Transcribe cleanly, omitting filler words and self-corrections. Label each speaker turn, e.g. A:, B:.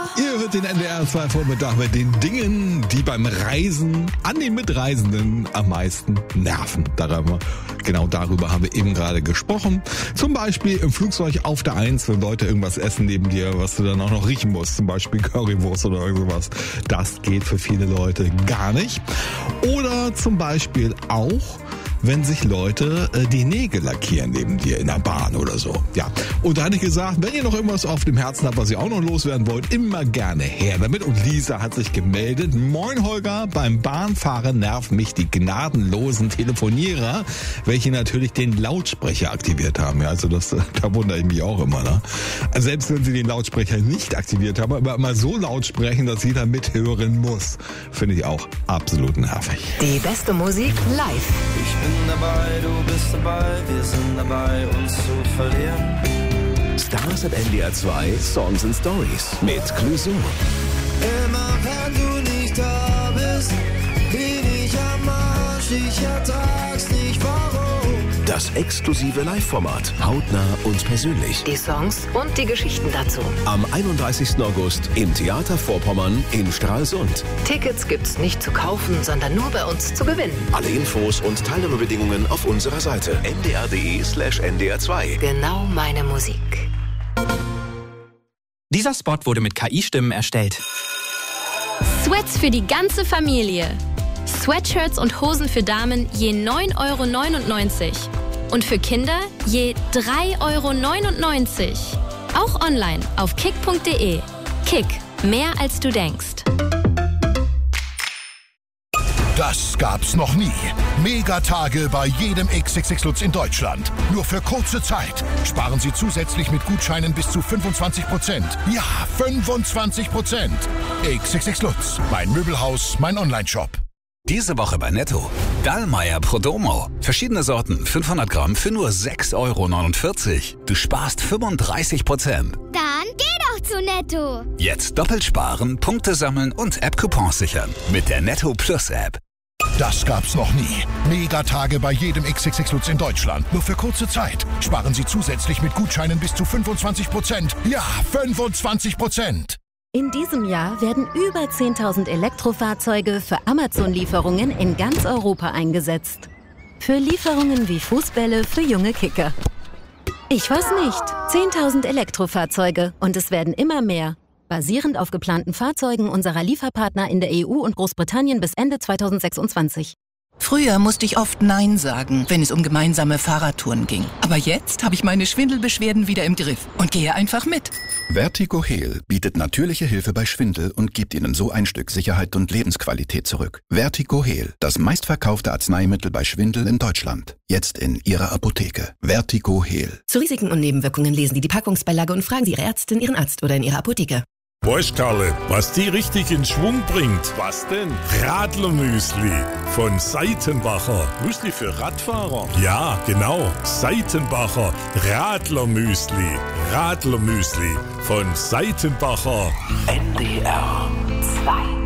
A: Ihr hört den NDR 2 Vormittag mit den Dingen, die beim Reisen an den Mitreisenden am meisten nerven. Genau darüber haben wir eben gerade gesprochen. Zum Beispiel im Flugzeug auf der 1, wenn Leute irgendwas essen neben dir, was du dann auch noch riechen musst. Zum Beispiel Currywurst oder irgendwas. Das geht für viele Leute gar nicht. Oder zum Beispiel auch, wenn sich Leute die Nägel lackieren neben dir in der Bahn oder so. Ja. Und da hatte ich gesagt, wenn ihr noch irgendwas auf dem Herzen habt, was ihr auch noch loswerden wollt, immer gerne her damit. Und Lisa hat sich gemeldet. Moin Holger, beim Bahnfahren nerven mich die gnadenlosen Telefonierer, welche natürlich den Lautsprecher aktiviert haben. Ja, also da wundere ich mich auch immer. Ne? Also selbst wenn sie den Lautsprecher nicht aktiviert haben, aber immer so laut sprechen, dass jeder mithören muss, finde ich auch absolut nervig.
B: Die beste Musik live.
C: Ich bin dabei, du bist dabei, wir sind dabei, uns zu verlieren.
D: Stars at NDR 2 Songs and Stories mit Clouseau.
C: Immer wenn du nicht da bist, bin ich am Arsch, ich ertrag's nicht, warum?
D: Das exklusive Live-Format, hautnah und persönlich.
B: Die Songs und die Geschichten dazu.
D: Am 31. August im Theater Vorpommern in Stralsund.
B: Tickets gibt's nicht zu kaufen, sondern nur bei uns zu gewinnen.
D: Alle Infos und Teilnahmebedingungen auf unserer Seite ndr.de/ndr2.
B: Genau meine Musik.
E: Dieser Spot wurde mit KI-Stimmen erstellt.
F: Sweats für die ganze Familie. Sweatshirts und Hosen für Damen je 9,99 € und für Kinder je 3,99 €. Auch online auf kick.de. Kick, mehr als du denkst.
G: Das gab's noch nie. Megatage bei jedem XXX Lutz in Deutschland. Nur für kurze Zeit. Sparen Sie zusätzlich mit Gutscheinen bis zu 25%. Ja, 25%. XXX Lutz. Mein Möbelhaus, mein Onlineshop.
H: Diese Woche bei Netto. Dallmayr Prodomo. Verschiedene Sorten, 500 Gramm für nur 6,49 €. Du sparst 35%.
I: Dann geh doch zu Netto.
H: Jetzt doppelt sparen, Punkte sammeln und App-Coupons sichern. Mit der Netto Plus App.
G: Das gab's noch nie. Megatage bei jedem XXX Lutz in Deutschland. Nur für kurze Zeit. Sparen Sie zusätzlich mit Gutscheinen bis zu 25%. Ja, 25%.
J: In diesem Jahr werden über 10.000 Elektrofahrzeuge für Amazon-Lieferungen in ganz Europa eingesetzt. Für Lieferungen wie Fußbälle für junge Kicker. Ich weiß nicht. 10.000 Elektrofahrzeuge und es werden immer mehr. Basierend auf geplanten Fahrzeugen unserer Lieferpartner in der EU und Großbritannien bis Ende 2026.
K: Früher musste ich oft Nein sagen, wenn es um gemeinsame Fahrradtouren ging. Aber jetzt habe ich meine Schwindelbeschwerden wieder im Griff und gehe einfach mit.
L: Vertigo Heal bietet natürliche Hilfe bei Schwindel und gibt Ihnen so ein Stück Sicherheit und Lebensqualität zurück. Vertigo Heal, das meistverkaufte Arzneimittel bei Schwindel in Deutschland. Jetzt in Ihrer Apotheke. Vertigo Heal.
B: Zu Risiken und Nebenwirkungen lesen Sie die Packungsbeilage und fragen Sie Ihre Ärztin, Ihren Arzt oder in Ihrer Apotheke.
M: Weißt Karle, was die richtig in Schwung bringt? Was denn? Radlermüsli von Seitenbacher. Müsli für Radfahrer? Ja, genau. Seitenbacher Radlermüsli. Radlermüsli von Seitenbacher.
D: NDR 2.